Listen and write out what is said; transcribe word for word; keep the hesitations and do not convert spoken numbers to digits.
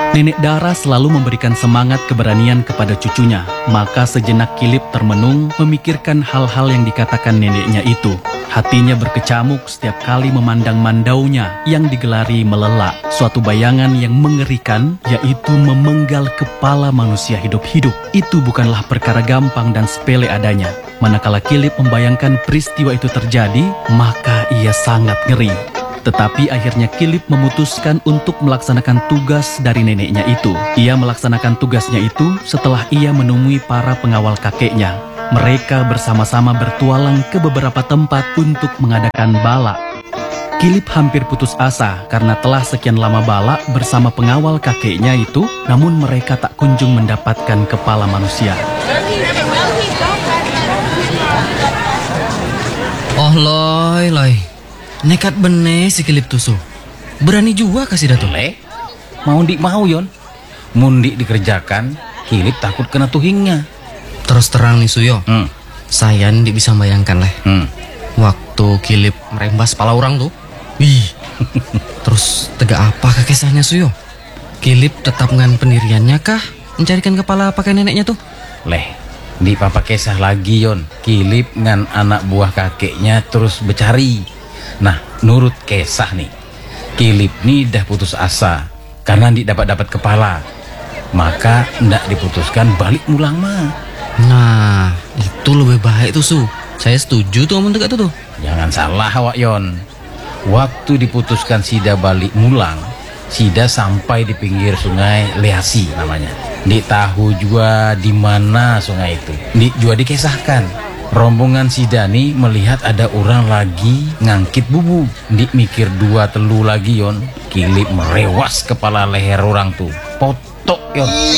Nenek Dara selalu memberikan semangat keberanian kepada cucunya. Maka sejenak Kilip termenung memikirkan hal-hal yang dikatakan neneknya itu. Hatinya berkecamuk setiap kali memandang mandaunya yang digelari melelak. Suatu bayangan yang mengerikan, yaitu memenggal kepala manusia hidup-hidup. Itu bukanlah perkara gampang dan sepele adanya. Manakala Kilip membayangkan peristiwa itu terjadi, maka ia sangat ngeri. Tetapi akhirnya Kilip memutuskan untuk melaksanakan tugas dari neneknya itu. Ia melaksanakan tugasnya itu setelah ia menemui para pengawal kakeknya. Mereka bersama-sama bertualang ke beberapa tempat untuk mengadakan bala. Kilip hampir putus asa karena telah sekian lama bala bersama pengawal kakeknya itu, namun mereka tak kunjung mendapatkan kepala manusia. Oh loy loy, nekat bener si Kilip tuh. Berani juga kasih dato. Le, mau ndik mau yon. Mundi dikerjakan, Kilip takut kena tuhingnya. Terus terang nih Suyo, Hmm. saya ndik bisa bayangkan leh. Hmm. Waktu Kilip merembas pala orang tuh, wih. Terus tegak apa kakesahnya Suyo? Kilip tetap ngan pendiriannya kah mencarikan kepala pakai neneknya tuh? Leh, di papa kesah lagi yon. Kilip ngan anak buah kakeknya terus bercari. Nah, nurut kesah nih, Kilip nih dah putus asa karena ndik dapat dapat kepala. Maka ndak diputuskan balik mulang mah. Nah, itu lebih baik tuh Su. Saya setuju tuh omong tegak tuh tuh. Jangan salah awak yon. Waktu diputuskan Sida balik mulang, Sida sampai di pinggir sungai Leasi namanya. Ndik tahu juga di mana sungai itu. Ndik juga dikisahkan. Rombongan Sida nih melihat ada orang lagi ngangkit bubu. Ndik mikir dua telu lagi yon. Kilip merewas kepala leher orang tuh. Potok yon.